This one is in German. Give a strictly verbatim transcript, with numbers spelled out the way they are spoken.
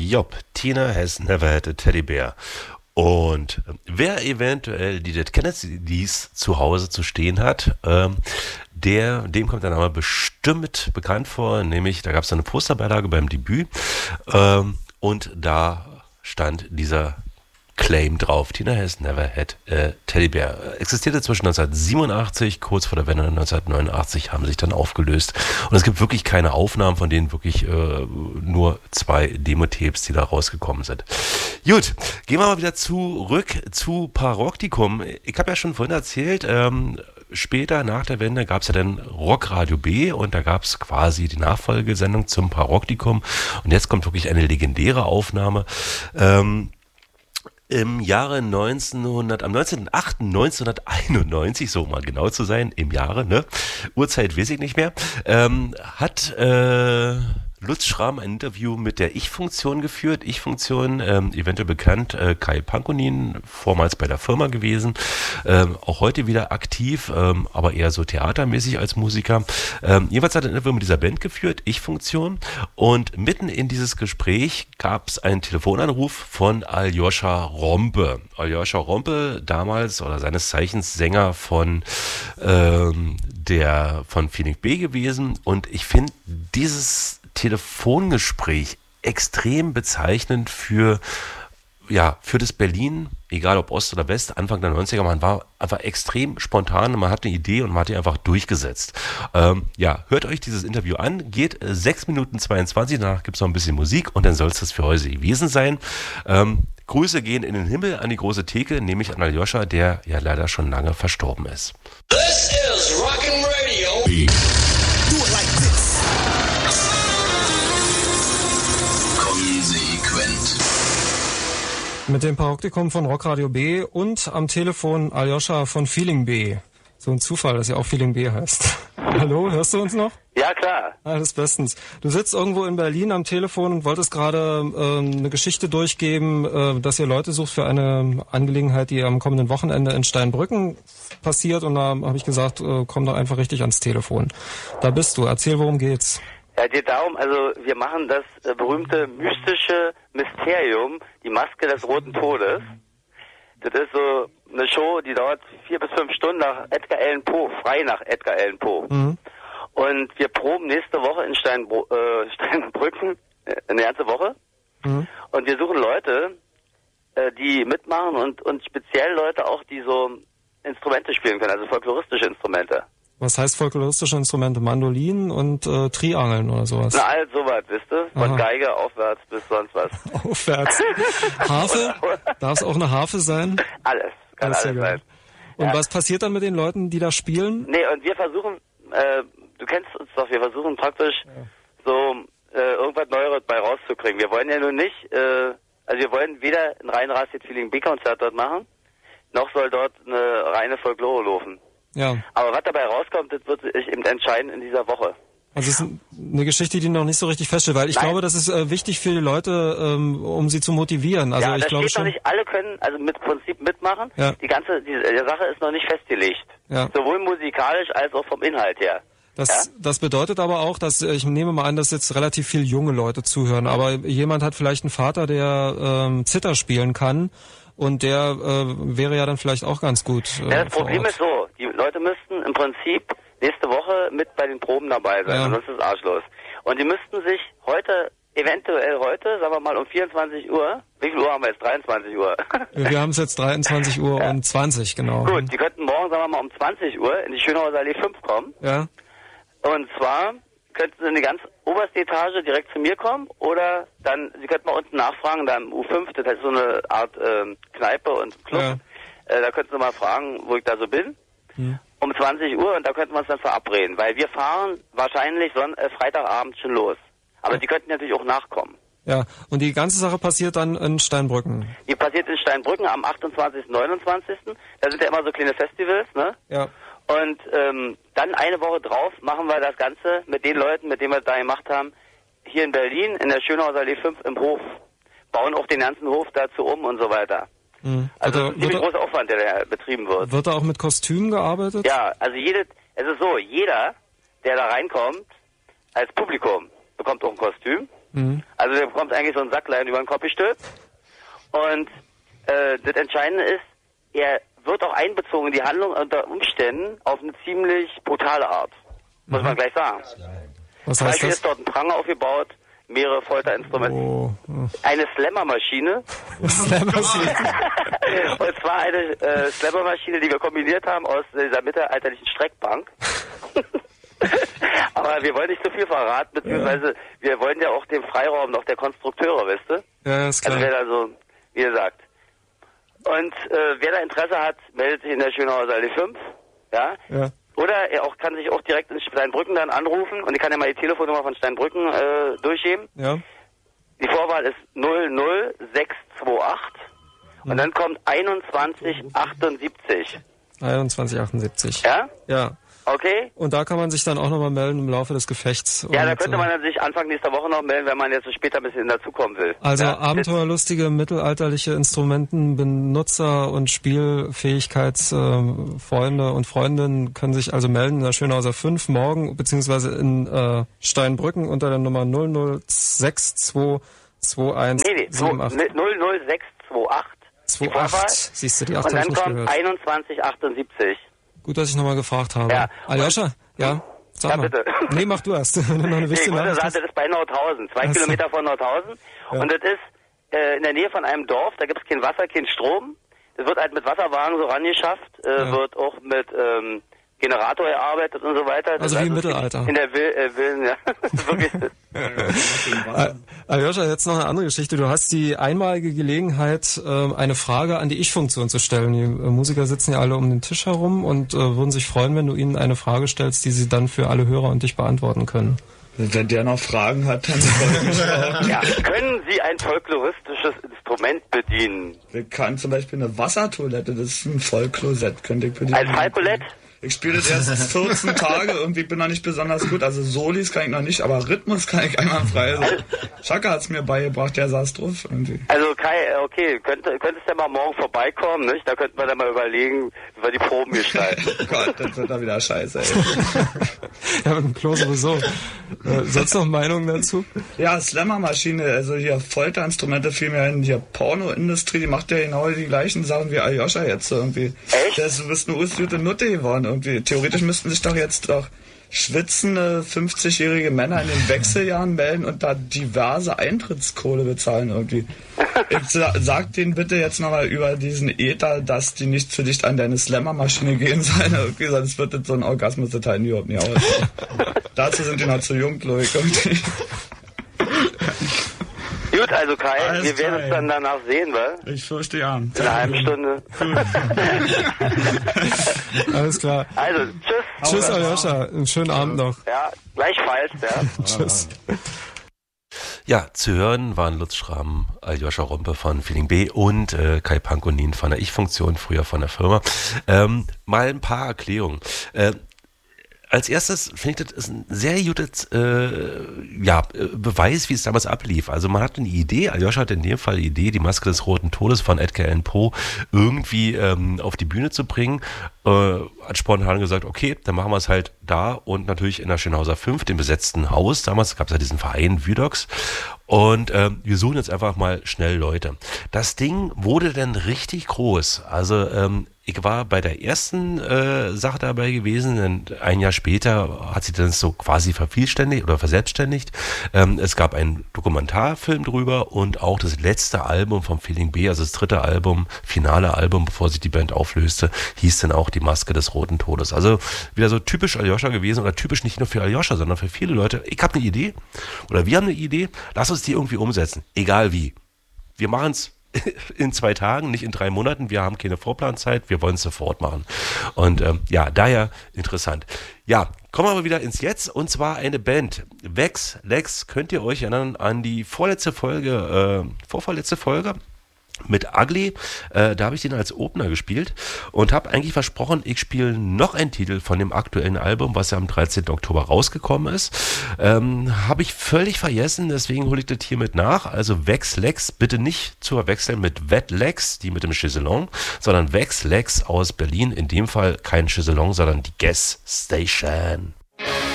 Job, Tina has never had a teddy bear. Und wer eventuell die Dead Kennedys zu Hause zu stehen hat, ähm, der, dem kommt der Name bestimmt bekannt vor, nämlich da gab es eine Posterbeilage beim Debüt ähm, und da stand dieser Claim drauf. Tina has never had a teddy bear. Existierte zwischen neunzehnhundertsiebenundachtzig, kurz vor der Wende neunzehnhundertneunundachtzig, haben sich dann aufgelöst. Und es gibt wirklich keine Aufnahmen von denen, wirklich äh, nur zwei Demo-Tapes, die da rausgekommen sind. Gut, gehen wir mal wieder zurück zu Paroktikum. Ich habe ja schon vorhin erzählt, ähm, später nach der Wende gab es ja dann Rockradio B und da gab es quasi die Nachfolgesendung zum Paroktikum. Und jetzt kommt wirklich eine legendäre Aufnahme. Ähm, Im Jahre neunzehnhundert, am neunzehnten achten neunzehnhunderteinundneunzig, so um mal genau zu sein, im Jahre, ne? Uhrzeit weiß ich nicht mehr, ähm, hat äh, Lutz Schramm ein Interview mit der Ich-Funktion geführt. Ich-Funktion, ähm, eventuell bekannt, äh, Kai Pankonin, vormals bei der Firma gewesen, ähm, auch heute wieder aktiv, ähm, aber eher so theatermäßig als Musiker. Ähm, jeweils hat er ein Interview mit dieser Band geführt, Ich-Funktion, und mitten in dieses Gespräch gab es einen Telefonanruf von Aljoscha Rompe. Aljoscha Rompe, damals oder seines Zeichens Sänger von ähm, der von Feeling B gewesen, und ich finde dieses Telefongespräch extrem bezeichnend für, ja, für das Berlin, egal ob Ost oder West, Anfang der neunziger, man war einfach extrem spontan, man hat eine Idee und man hat die einfach durchgesetzt. Ähm, ja, hört euch dieses Interview an, geht äh, sechs Minuten zweiundzwanzig, danach gibt es noch ein bisschen Musik und dann soll es das für heute gewesen sein. Ähm, Grüße gehen in den Himmel an die große Theke, nämlich an Aljoscha, der ja leider schon lange verstorben ist. This is Rockin' Radio. Do it like this. Konsequent. Mit dem Paroktikum von Rockradio B und am Telefon Aljoscha von Feeling B. So ein Zufall, dass er auch Feeling B heißt. Hallo, hörst du uns noch? Ja, klar. Alles bestens. Du sitzt irgendwo in Berlin am Telefon und wolltest gerade äh, eine Geschichte durchgeben, äh, dass ihr Leute sucht für eine Angelegenheit, die am kommenden Wochenende in Steinbrücken passiert. Und da habe ich gesagt, äh, komm doch einfach richtig ans Telefon. Da bist du. Erzähl, worum geht's? Ja, geht darum, also wir machen das äh, berühmte mystische Mysterium, die Maske des Roten Todes. Das ist so eine Show, die dauert vier bis fünf Stunden nach Edgar Allan Poe, frei nach Edgar Allan Poe. Mhm. Und wir proben nächste Woche in Steinbro- äh, Steinbrücken, äh, eine ganze Woche. Mhm. Und wir suchen Leute, äh, die mitmachen und, und speziell Leute auch, die so Instrumente spielen können, also folkloristische Instrumente. Was heißt folkloristische Instrumente? Mandolinen und äh, Triangeln oder sowas? Na, all sowas, wisst ihr? Von Aha. Geige aufwärts bis sonst was. Aufwärts. Harfe? Darf es auch eine Harfe sein? Alles, kann alles, alles sein. Und ja. Was passiert dann mit den Leuten, die da spielen? Nee, und wir versuchen, äh, du kennst uns doch, wir versuchen praktisch ja. so äh, irgendwas Neueres bei rauszukriegen. Wir wollen ja nun nicht, äh, also wir wollen weder ein rein Rasted Feeling B-Konzert dort machen, noch soll dort eine reine Folklore laufen. Ja. Aber was dabei rauskommt, das wird sich eben entscheiden in dieser Woche. Also es ist eine Geschichte, die noch nicht so richtig feststeht, weil ich Nein. glaube, das ist äh, wichtig für die Leute, ähm, um sie zu motivieren. Also ja, ich das glaube steht noch nicht, alle können also mit Prinzip mitmachen. Ja. Die ganze die, die Sache ist noch nicht festgelegt. Ja. Sowohl musikalisch als auch vom Inhalt her. Das, ja? das bedeutet aber auch, dass ich nehme mal an, dass jetzt relativ viele junge Leute zuhören. Aber jemand hat vielleicht einen Vater, der ähm, Zither spielen kann. Und der äh, wäre ja dann vielleicht auch ganz gut. Äh, ja, das Problem ist so, die Leute müssten im Prinzip nächste Woche mit bei den Proben dabei sein, ja. Sonst ist es arschlos. Und die müssten sich heute, eventuell heute, sagen wir mal um vierundzwanzig Uhr, wie viel Uhr haben wir jetzt? dreiundzwanzig Uhr. Wir haben es jetzt dreiundzwanzig Uhr ja. und zwanzig, genau. Gut, die könnten morgen, sagen wir mal, um zwanzig Uhr in die Schönhauser Allee fünf kommen. Ja. Und zwar könnten sie in die ganz oberste Etage direkt zu mir kommen oder dann, sie könnten mal unten nachfragen, da im U fünf, das ist so eine Art ähm, Kneipe und Club, ja. äh, da könnten sie mal fragen, wo ich da so bin, hm. um zwanzig Uhr und da könnten wir uns dann verabreden, weil wir fahren wahrscheinlich son- äh, Freitagabend schon los, aber ja. die könnten natürlich auch nachkommen. Ja, und die ganze Sache passiert dann in Steinbrücken? Die passiert in Steinbrücken am achtundzwanzigsten, neunundzwanzigsten Da sind ja immer so kleine Festivals, ne? Ja. Und ähm, dann eine Woche drauf machen wir das Ganze mit den Leuten, mit denen wir es da gemacht haben, hier in Berlin, in der Schönhauser Allee fünf im Hof. Bauen auch den ganzen Hof dazu um und so weiter. Mhm. Also das ist ein ziemlich großer Aufwand, der da betrieben wird. Wird da auch mit Kostümen gearbeitet? Ja, also jede, es ist so, jeder, der da reinkommt, als Publikum, bekommt auch ein Kostüm. Mhm. Also der bekommt eigentlich so einen Sacklein über den Kopf gestülpt. Und äh, das Entscheidende ist, er wird auch einbezogen in die Handlung unter Umständen auf eine ziemlich brutale Art. Muss mhm. man gleich sagen. Was Zum heißt Beispiel das? ist dort ein Pranger aufgebaut, mehrere Folterinstrumente. Oh. Oh. Eine Slammermaschine. Slammermaschine. Und zwar eine äh, Slammermaschine, die wir kombiniert haben aus dieser mittelalterlichen Streckbank. Aber wir wollen nicht zu viel verraten, beziehungsweise ja. wir wollen ja auch den Freiraum noch der Konstrukteure, weißt du? Ja, ist klar. Also wer da so, wie gesagt. Und äh, wer da Interesse hat, meldet sich in der Schönhauser Allee fünf. Ja? Ja. Oder er auch, kann sich auch direkt in Steinbrücken dann anrufen und ich kann ja mal die Telefonnummer von Steinbrücken äh, durchgeben. Ja. Die Vorwahl ist null null sechs zwei acht und hm. dann kommt einundzwanzig achtundsiebzig. einundzwanzig achtundsiebzig. Ja? Ja. Okay. Und da kann man sich dann auch nochmal melden im Laufe des Gefechts. Ja, und, da könnte man dann sich Anfang nächster Woche noch melden, wenn man jetzt so später ein bisschen dazukommen will. Also ja, abenteuerlustige, mittelalterliche Instrumentenbenutzer und Spielfähigkeitsfreunde äh, und Freundinnen können sich also melden in der Schönhauser fünf morgen, beziehungsweise in äh, Steinbrücken unter der Nummer null null sechs zwei zwei eins nee, nee, sieben acht. null null sechs zwei acht. zwei acht. Siehst du, die acht und habe ich dann nicht kommt gehört. einundzwanzig achtundsiebzig. Gut, dass ich nochmal gefragt habe. Ja. Aljoscha, ja? Sag ja, mal. bitte. Nee, mach du erst. Wenn du noch eine Nee, ich wichtige wollte Nachricht sagen, hast. das ist bei Nordhausen, zwei Ach so. Kilometer von Nordhausen. Ja. Und das ist äh, in der Nähe von einem Dorf, da gibt es kein Wasser, kein Strom. Das wird halt mit Wasserwagen so rangeschafft, äh, Ja. wird auch mit ähm, Generator erarbeitet und so weiter. Das Also wie ist im Mittelalter. In der Will, äh, Willen, ja. Wirklich. Al- Aljoscha, jetzt noch eine andere Geschichte. Du hast die einmalige Gelegenheit, äh, eine Frage an die Ich-Funktion zu stellen. Die äh, Musiker sitzen ja alle um den Tisch herum und äh, würden sich freuen, wenn du ihnen eine Frage stellst, die sie dann für alle Hörer und dich beantworten können. Wenn der noch Fragen hat, dann freue ich mich auch. Ja, können Sie ein folkloristisches Instrument bedienen? Wir kann zum Beispiel eine Wassertoilette, das ist ein Vollklosett, könnte ich bedienen. Ein Falkolett? Ich spiele das erst vierzehn Tage, irgendwie bin noch nicht besonders gut, also Solis kann ich noch nicht, aber Rhythmus kann ich einwandfrei. Also, Chaka hat's mir beigebracht, der saß drauf irgendwie. Also Kai, okay, könnte, könntest du ja mal morgen vorbeikommen, nicht? Da könnten wir dann mal überlegen, wie wir die Proben gestalten. Oh Gott, das wird da wieder scheiße, ey. Ja, mit dem Klo sowieso. Äh, sonst noch Meinungen dazu? Ja, Slammermaschine, also hier Folterinstrumente vielmehr in hier Pornoindustrie, die macht ja genau die gleichen Sachen wie Aljoscha jetzt so irgendwie. Echt? Das, du bist eine urgute Nutte geworden irgendwie. Theoretisch müssten sich doch jetzt doch schwitzende fünfzigjährige Männer in den Wechseljahren melden und da diverse Eintrittskohle bezahlen irgendwie. Ich sa- sag denen bitte jetzt nochmal über diesen Äther, dass die nicht zu dicht an deine Slammermaschine gehen sollen. Irgendwie, sonst wird das so ein Orgasmus, das halten die überhaupt nicht aus. Dazu sind die noch zu jung, glaube ich. Irgendwie. Gut, also Kai, Alles wir werden klar, uns dann danach sehen, wa? Ich fürchte ja. In einer halben Stunde. Alles klar. Also, tschüss. Tschüss, Aljoscha. Einen schönen Abend noch. Ja, gleichfalls, ja. Tschüss. Ja, zu hören waren Lutz Schramm, Aljoscha Rompe von Feeling B und äh, Kai Pankonin von der Ich-Funktion, früher von der Firma. Ähm, mal ein paar Erklärungen. Äh, Als erstes finde ich, das ist ein sehr gutes äh, ja, Beweis, wie es damals ablief. Also man hat eine Idee, Aljoscha hat in dem Fall die Idee, die Maske des Roten Todes von Edgar Allan Poe irgendwie ähm, auf die Bühne zu bringen. Äh, hat spontan gesagt, okay, dann machen wir es halt da und natürlich in der Schönhauser fünf, dem besetzten Haus. Damals gab es ja diesen Verein Vidox. Und ähm, wir suchen jetzt einfach mal schnell Leute. Das Ding wurde dann richtig groß. Also ähm, ich war bei der ersten äh, Sache dabei gewesen, denn ein Jahr später hat sich das so quasi vervielständigt oder verselbstständigt. Ähm, es gab einen Dokumentarfilm drüber und auch das letzte Album vom Feeling B, also das dritte Album, finale Album, bevor sich die Band auflöste, hieß dann auch Die Maske des Roten Todes. Also wieder so typisch Aljoscha gewesen oder typisch nicht nur für Aljoscha, sondern für viele Leute. Ich habe eine Idee oder wir haben eine Idee, lass uns die irgendwie umsetzen, egal wie. Wir machen es in zwei Tagen, nicht in drei Monaten. Wir haben keine Vorplanzeit, wir wollen es sofort machen. Und ähm, ja, daher interessant. Ja, kommen wir aber wieder ins Jetzt und zwar eine Band. Vex Lex, könnt ihr euch erinnern an die vorletzte Folge, äh, vorvorletzte Folge? Mit Ugly, äh, da habe ich den als Opener gespielt und habe eigentlich versprochen, ich spiele noch einen Titel von dem aktuellen Album, was ja am dreizehnten Oktober rausgekommen ist. Ähm, habe ich völlig vergessen, deswegen hole ich das hier mit nach. Also Vex Lex, bitte nicht zu verwechseln mit Wet Lex, die mit dem Chaiselong, sondern Vex Lex aus Berlin, in dem Fall kein Chaiselong, sondern die Gas Station.